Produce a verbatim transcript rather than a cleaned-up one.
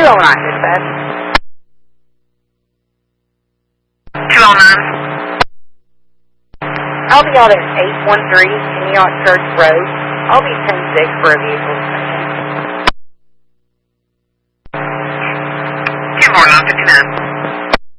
oh nine, dispatch. two oh nine. I'll be out at eight one three Antioch Church Road. I'll be ten six for a vehicle inspection. two four nine fifty-nine.